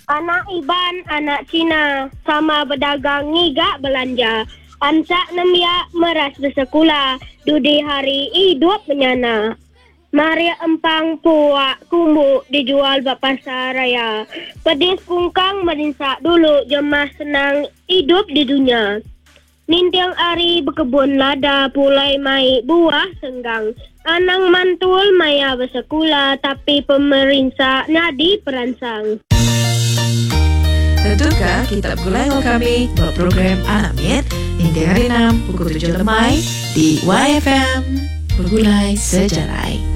Anak Iban, anak Cina, sama berdagang ngigak belanja. Ansak nemiak meras bersekolah, dudi hari hidup menyana. Maria empang puak kumbuk dijual bak pasar raya. Pedis kungkang merinsak dulu jemah senang hidup di dunia. Nintiang ari berkebun lada pulai mai buah senggang. Anang mantul maya bersekolah tapi pemerintah nadi peransang. Tentukan kita bergulai kami berprogram Anak Miet hingga hari 6 pukul 7 lemai di YFM Bergulai Sejalai.